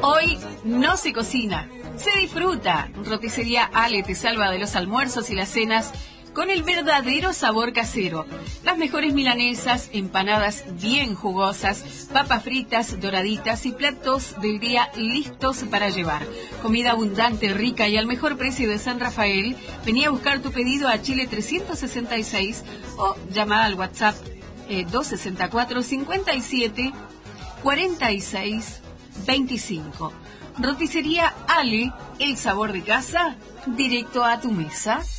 Hoy no se cocina, se disfruta. Roticería Ale te salva de los almuerzos y las cenas con el verdadero sabor casero. Las mejores milanesas, empanadas bien jugosas, papas fritas, doraditas y platos del día listos para llevar. Comida abundante, rica y al mejor precio de San Rafael. Vení a buscar tu pedido a Chile 366 o llama al WhatsApp 264 57 46 25. Roticería Ale, el sabor de casa, directo a tu mesa.